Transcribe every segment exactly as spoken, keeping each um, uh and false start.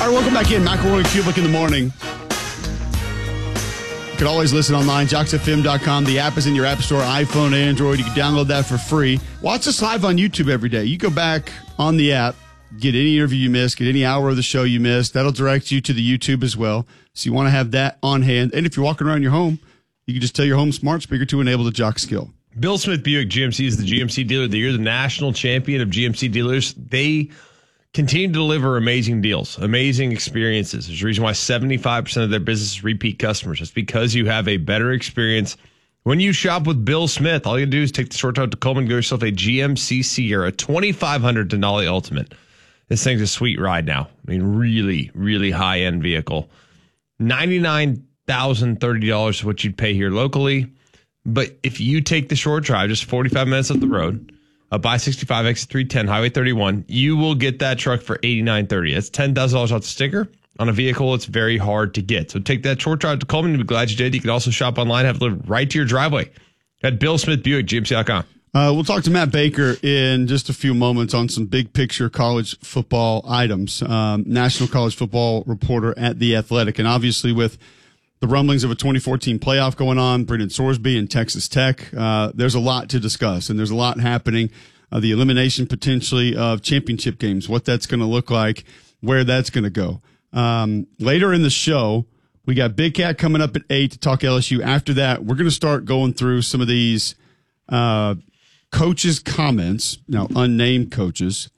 All right, welcome back in. McElroy and Cubic in the morning. You can always listen online, jocks f m dot com. The app is in your app store, iPhone, Android. You can download that for free. Watch us live on YouTube every day. You go back on the app, get any interview you missed, get any hour of the show you missed. That'll direct you to the YouTube as well. So you want to have that on hand. And if you're walking around your home, you can just tell your home smart speaker to enable the Jock skill. Bill Smith Buick G M C is the G M C dealer of the year, the national champion of G M C dealers. They continue to deliver amazing deals, amazing experiences. There's a reason why seventy-five percent of their business is repeat customers. It's because you have a better experience when you shop with Bill Smith. All you do is take the short drive to Coleman, get yourself a G M C Sierra twenty-five hundred Denali Ultimate. This thing's a sweet ride now. I mean, really, really high-end vehicle. ninety-nine thousand thirty dollars is what you'd pay here locally. But if you take the short drive, just forty-five minutes up the road, up I sixty-five, exit three ten, Highway thirty-one, you will get that truck for eighty-nine thirty. That's ten thousand dollars off the sticker on a vehicle it's very hard to get. So take that short drive to Coleman. You'll be glad you did. You can also shop online, have it delivered right to your driveway at Bill Smith Buick, G M C dot com. Uh, we'll talk to Matt Baker in just a few moments on some big picture college football items. Um, National College Football reporter at The Athletic. And obviously with the rumblings of a twenty fourteen playoff going on, Brendan Sorsby and Texas Tech, uh, there's a lot to discuss, and there's a lot happening. Uh, the elimination potentially of championship games, what that's going to look like, where that's going to go. Um, later in the show, we got Big Cat coming up at eight to talk L S U. After that, we're going to start going through some of these uh, coaches' comments, now unnamed coaches,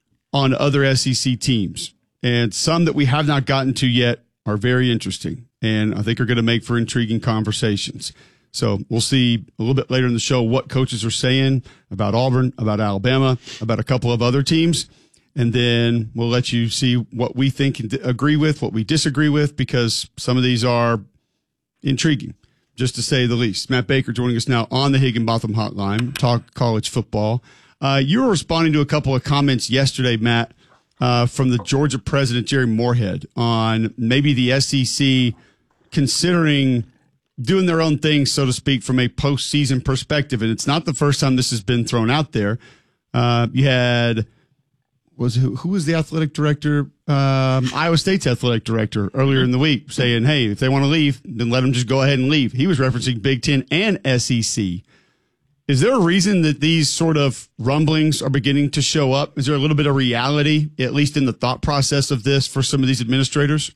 on other S E C teams. And some that we have not gotten to yet are very interesting, and I think are going to make for intriguing conversations. So we'll see a little bit later in the show what coaches are saying about Auburn, about Alabama, about a couple of other teams. And then we'll let you see what we think and agree with, what we disagree with, because some of these are intriguing, just to say the least. Matt Baker joining us now on the Higginbotham Hotline, talk college football. Uh, you were responding to a couple of comments yesterday, Matt, uh, from the Georgia president, Jerry Moorhead, on maybe the S E C considering doing their own thing, so to speak, from a postseason perspective. And it's not the first time this has been thrown out there. Uh, you had, was who, who was the athletic director? Um, Iowa State's athletic director earlier in the week saying, hey, if they want to leave, then let them just go ahead and leave. He was referencing Big Ten and S E C. Is there a reason that these sort of rumblings are beginning to show up? Is there a little bit of reality, at least in the thought process of this, for some of these administrators?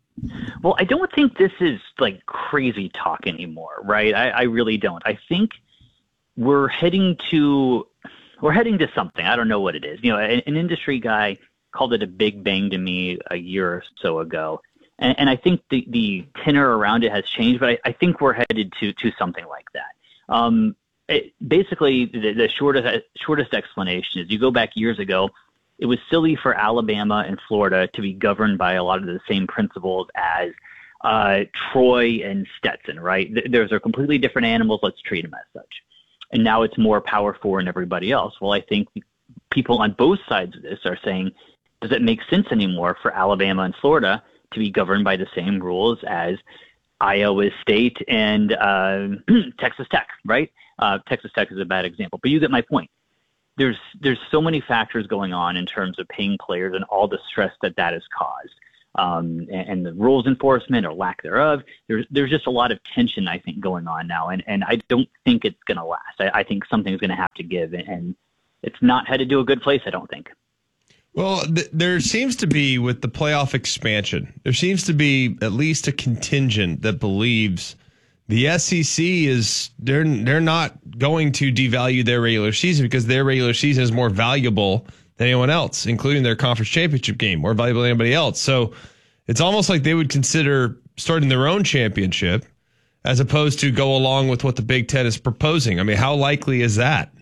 Well, I don't think this is like crazy talk anymore, right? I, I really don't. I think we're heading to we're heading to something. I don't know what it is. You know, an, an industry guy called it a big bang to me a year or so ago, and, and I think the, the tenor around it has changed. But I, I think we're headed to to something like that. Um, it, basically, the, the shortest shortest explanation is you go back years ago. It was silly for Alabama and Florida to be governed by a lot of the same principles as uh, Troy and Stetson, right? Those are completely different animals. Let's treat them as such. And now it's more Power Four and everybody else. Well, I think people on both sides of this are saying, does it make sense anymore for Alabama and Florida to be governed by the same rules as Iowa State and uh, Texas Tech, right? Uh, Texas Tech is a bad example, but you get my point. There's there's so many factors going on in terms of paying players and all the stress that that has caused, um, and, and the rules enforcement or lack thereof. There's there's just a lot of tension, I think, going on now, and, and I don't think it's going to last. I, I think something's going to have to give, and, and it's not headed to a good place, I don't think. Well, th- there seems to be, with the playoff expansion, there seems to be at least a contingent that believes the S E C is they're they're not going to devalue their regular season because their regular season is more valuable than anyone else, including their conference championship game, more valuable than anybody else. So it's almost like they would consider starting their own championship as opposed to go along with what the Big Ten is proposing. I mean, how likely is that?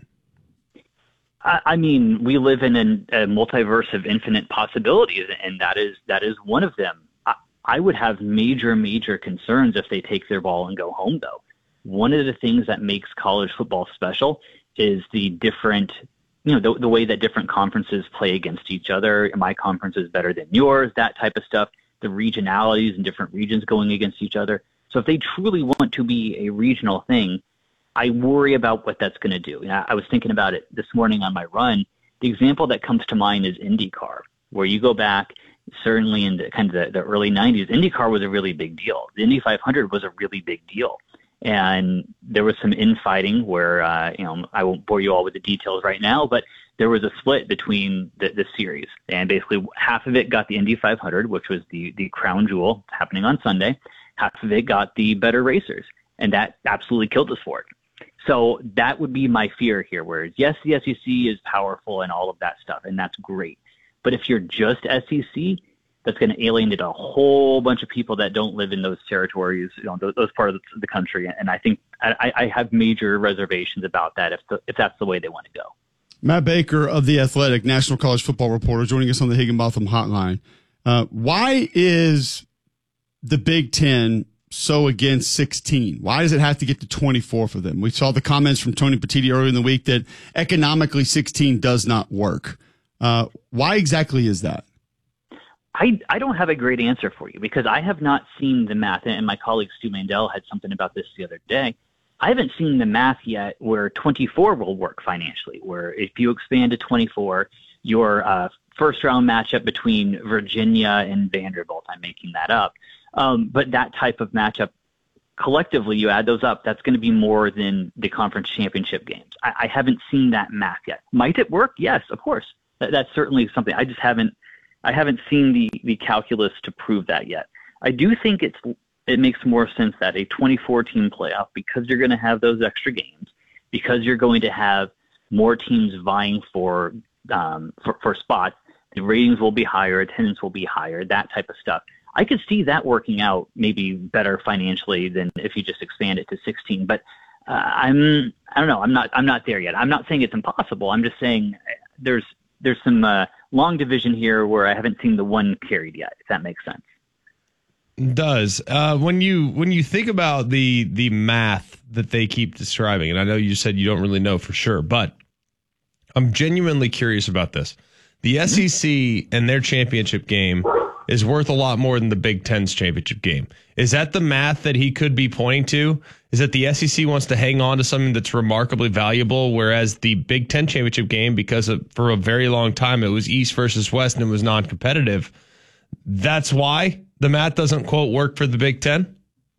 I mean, we live in a multiverse of infinite possibilities, and that is that is one of them. I would have major, major concerns if they take their ball and go home, though. One of the things that makes college football special is the different, you know, the, the way that different conferences play against each other. My conference is better than yours, that type of stuff. The regionalities and different regions going against each other. So if they truly want to be a regional thing, I worry about what that's going to do. You know, I was thinking about it this morning on my run. The example that comes to mind is IndyCar, where you go back, certainly in the, kind of the, the early nineties, IndyCar was a really big deal. The Indy five hundred was a really big deal. And there was some infighting where, uh, you know, I won't bore you all with the details right now, but there was a split between the, the series. And basically half of it got the Indy five hundred, which was the, the crown jewel happening on Sunday. Half of it got the better racers. And that absolutely killed the sport. So that would be my fear here, whereas yes, the S E C is powerful and all of that stuff, and that's great. But if you're just S E C, that's going to alienate a whole bunch of people that don't live in those territories, you know, those, those parts of the country. And I think I, I have major reservations about that if the, if that's the way they want to go. Matt Baker of The Athletic, National College Football Reporter, joining us on the Higginbotham Hotline. Uh, why is the Big Ten so against sixteen? Why does it have to get to twenty-four for them? We saw the comments from Tony Petitti earlier in the week that economically sixteen does not work. Uh, why exactly is that? I, I don't have a great answer for you because I have not seen the math, and my colleague Stu Mandel had something about this the other day. I haven't seen the math yet where twenty-four will work financially, where if you expand to twenty-four, your uh, first round matchup between Virginia and Vanderbilt, I'm making that up, um, but that type of matchup, collectively, you add those up, that's going to be more than the conference championship games. I, I haven't seen that math yet. Might it work? Yes, of course. That, that's certainly something. I just haven't I haven't seen the, the calculus to prove that yet. I do think it's it makes more sense that a twenty-four team playoff, because you're going to have those extra games, because you're going to have more teams vying for um, for, for spots, the ratings will be higher, attendance will be higher, that type of stuff. I could see that working out maybe better financially than if you just expand it to sixteen. But uh, I'm I don't know. I'm not I'm not there yet. I'm not saying it's impossible. I'm just saying there's there's some uh, long division here where I haven't seen the one carried yet, if that makes sense. It does. Uh, when you when you think about the the math that they keep describing, and I know you said you don't really know for sure, but I'm genuinely curious about this. The S E C and their championship game is worth a lot more than the Big Ten's championship game. Is that the math that he could be pointing to? Is that the S E C wants to hang on to something that's remarkably valuable, whereas the Big Ten championship game, because of, for a very long time it was East versus West and it was non-competitive, that's why the math doesn't, quote, work for the Big Ten?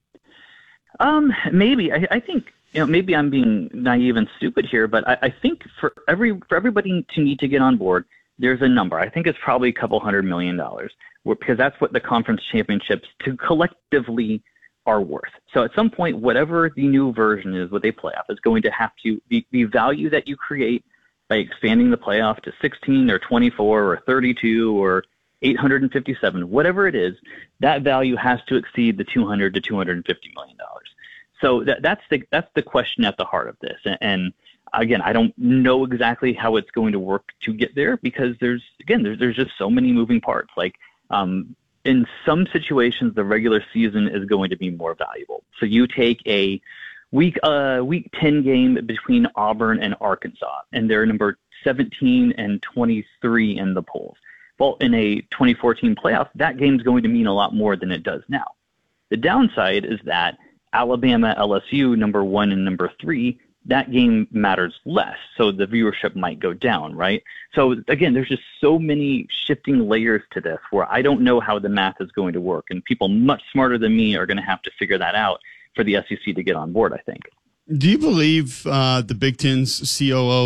Um, maybe. I, I think, you know, maybe I'm being naive and stupid here, but I, I think for every for everybody to need to get on board, there's a number. I think it's probably a couple hundred million dollars, because that's what the conference championships to collectively are worth. So at some point, whatever the new version is, what they playoff is going to have to the, the value that you create by expanding the playoff to sixteen or twenty-four or thirty-two or eight hundred fifty-seven, whatever it is, that value has to exceed the two hundred to two hundred fifty million dollars. So that, that's the that's the question at the heart of this. And, and again, I don't know exactly how it's going to work to get there, because there's again there's there's just so many moving parts. Like um, in some situations, the regular season is going to be more valuable. So you take a week uh, week ten game between Auburn and Arkansas, and they're number seventeen and twenty-three in the polls. Well, in a twenty fourteen playoff, that game's going to mean a lot more than it does now. The downside is that Alabama, L S U, number one and number three, that game matters less, so the viewership might go down, right? So again, there's just so many shifting layers to this where I don't know how the math is going to work, and people much smarter than me are going to have to figure that out for the S E C to get on board, I think. Do you believe uh, the Big Ten's C O O